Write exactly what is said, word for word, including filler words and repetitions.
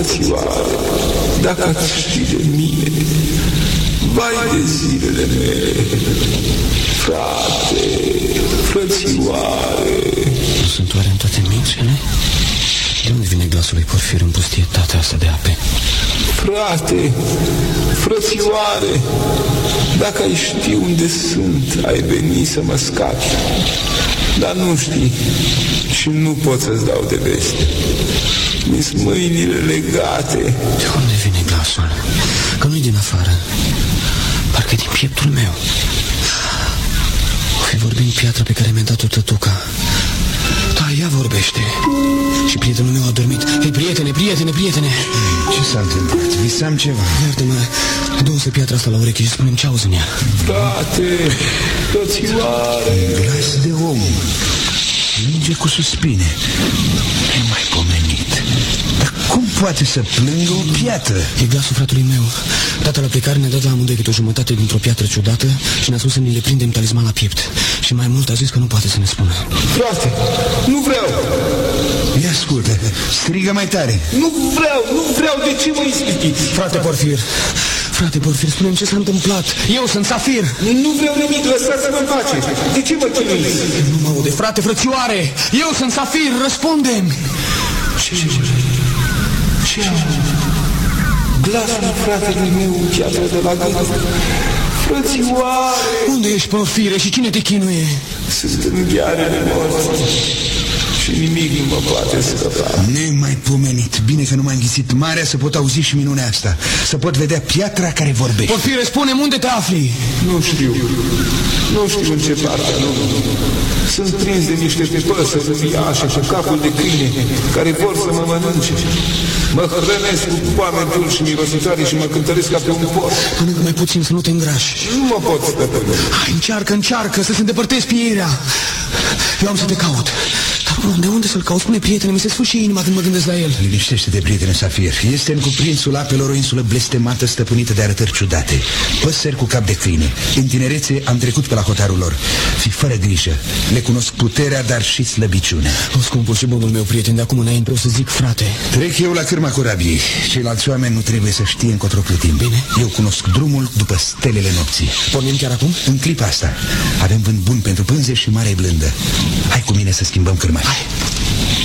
frățioare, dacă ați ști de mine, vai de zilele mele, frate, frățioare. Nu sunt oare în toate mințele? De unde vine glasul lui Porfir în pustietatea asta de ape? Frate, frățioare, dacă ai ști unde sunt, ai veni să mă scapi. Dar nu știi și nu pot să-ți dau de veste. Mi-s mâinile legate. De unde vine glasul? Că nu-i din afară, parcă din pieptul meu. O fi vorbind piatra pe care mi-a dat-o tătuca. Da, ea vorbește. Și prietenul meu a dormit. Hei, prietene, prietene, prietene! Ce s-a întâmplat? Visam ceva. Iartă-mă, du-o pietra asta la ureche și spune-mi ce auzi în ea. Frate, frățioare! Glas de om. Linge cu suspine. Nemaipomenit. Dar cum poate să plângă o piatră? E glasul fratului meu. Tata la plecare ne-a dat la amândoi câte o jumătate dintr-o piatră ciudată și ne-a spus să ne le prindem talisman la piept. Și mai mult a zis că nu poate să ne spună. Frate, nu vreau! Ia ascultă, strigă mai tare. Nu vreau, nu vreau, de ce mă ispitiți? Frate Porfir, frate Porfir, spune-mi ce s-a întâmplat. Eu sunt Safir. Nu vreau nimic, lăsați-mă în pace. De ce mă chinuiți? Nu mă aude, frate, frățioare. Eu sunt Safir, răspunde-mi. Ce? Ce am? Glasul fratelui meu în piatra de la gând. Frățioare! Unde ești, Porfire, și cine te chinuie? Sunt în ghearele morții și nimic nu mă poate scăpa. Nemaipomenit. Bine că nu m-a înghițit marea să pot auzi și minunea asta. Să pot vedea piatra care vorbește. Porfire, spune-mi unde te afli? Nu știu. Nu știu în ce parte, nu. Sunt prins de niște păsări uriașe cu capul de câine care vor să mă mănânce. Mă hrănesc cu poame dulci și mirositoare și mă cântăresc ca pe un porc. Mănâncă mai puțin să nu te îngrași. Nu mă pot stăpâni. Hai, încearcă, încearcă să se îndepărtezi pieirea. Eu am să te caut. Dar unde, unde să-l caut? Spune, prietene, mi se sfârșie inima când mă gândesc la el. Liniștește-te, prietene Safir. Este în cuprinsul apelor o insulă blestemată, stăpânită de arătări ciudate. Păsări cu cap de câine. În tinerețe am trecut pe la hotarul lor. Fii fără grijă. Le cunosc puterea, dar și slăbiciunea. O, scumpul și bunul meu prieten, de acum înainte o să zic frate. Trec eu la cârma corabiei. Ceilalți oameni nu trebuie să știe încotro plutim. Bine. Eu cunosc drumul după stelele nopții. Pornim chiar acum? În clipa asta. Avem vânt bun pentru pânze și mare blândă. Hai cu mine să schimbăm cârma. Hai.